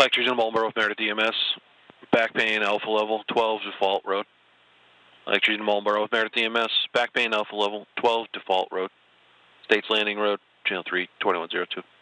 Electric Region Marlboro with Meredith EMS. Back pain, alpha level, 12 default road. Electric Region Marlboro with Meredith EMS. Back pain, alpha level, 12 default road. States Landing Road, channel 3, 2102.